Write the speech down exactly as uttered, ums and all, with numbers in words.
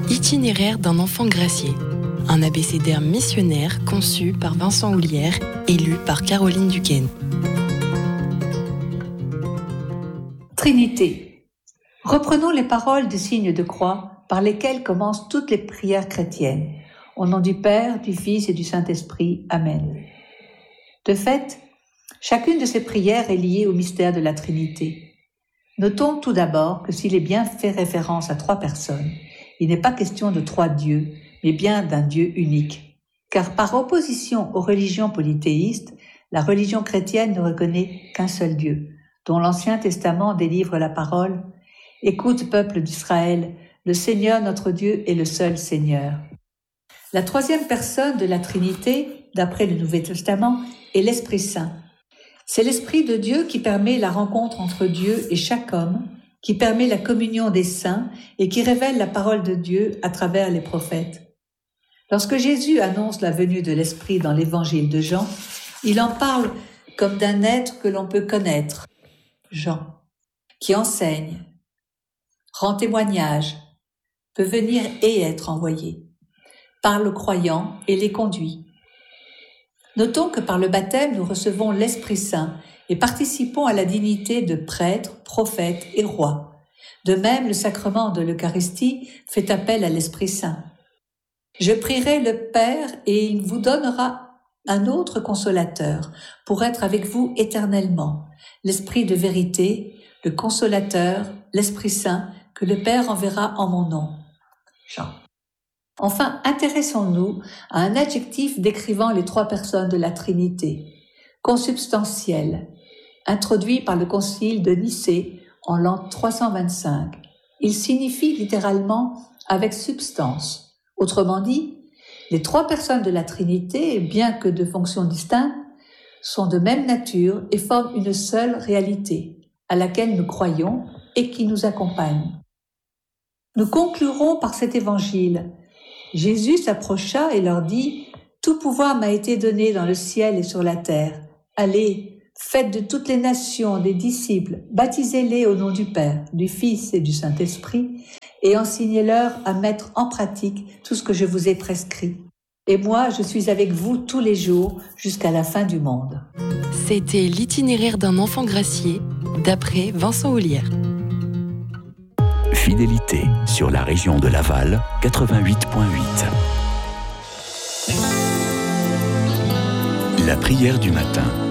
Itinéraire d'un enfant gracié, un abécédaire missionnaire conçu par Vincent Houlière et lu par Caroline Duquesne. Trinité. Reprenons les paroles du signe de croix par lesquelles commencent toutes les prières chrétiennes. Au nom du Père, du Fils et du Saint-Esprit. Amen. De fait, chacune de ces prières est liée au mystère de la Trinité. Notons tout d'abord que s'il est bien fait référence à trois personnes, il n'est pas question de trois dieux, mais bien d'un Dieu unique. Car par opposition aux religions polythéistes, la religion chrétienne ne reconnaît qu'un seul Dieu, dont l'Ancien Testament délivre la parole « Écoute, peuple d'Israël, le Seigneur notre Dieu est le seul Seigneur ». La troisième personne de la Trinité, d'après le Nouveau Testament, est l'Esprit Saint. C'est l'Esprit de Dieu qui permet la rencontre entre Dieu et chaque homme, qui permet la communion des saints et qui révèle la parole de Dieu à travers les prophètes. Lorsque Jésus annonce la venue de l'Esprit dans l'Évangile de Jean, il en parle comme d'un être que l'on peut connaître, Jean, qui enseigne, rend témoignage, peut venir et être envoyé, parle aux croyants et les conduit. Notons que par le baptême, nous recevons l'Esprit Saint et participons à la dignité de prêtre, prophète et roi. De même, le sacrement de l'Eucharistie fait appel à l'Esprit Saint. Je prierai le Père et il vous donnera un autre consolateur pour être avec vous éternellement, l'Esprit de vérité, le consolateur, l'Esprit Saint que le Père enverra en mon nom. Jean. Enfin, intéressons-nous à un adjectif décrivant les trois personnes de la Trinité, consubstantiel, introduit par le concile de Nicée en l'an trois cent vingt-cinq. Il signifie littéralement « avec substance ». Autrement dit, les trois personnes de la Trinité, bien que de fonctions distinctes, sont de même nature et forment une seule réalité, à laquelle nous croyons et qui nous accompagne. Nous conclurons par cet évangile. Jésus s'approcha et leur dit « Tout pouvoir m'a été donné dans le ciel et sur la terre. Allez, faites de toutes les nations des disciples, baptisez-les au nom du Père, du Fils et du Saint-Esprit, et enseignez-leur à mettre en pratique tout ce que je vous ai prescrit. Et moi, je suis avec vous tous les jours jusqu'à la fin du monde. » C'était l'itinéraire d'un enfant gracié, d'après Vincent Houlière. Fidélité sur la région de Laval, quatre-vingt-huit virgule huit. La prière du matin.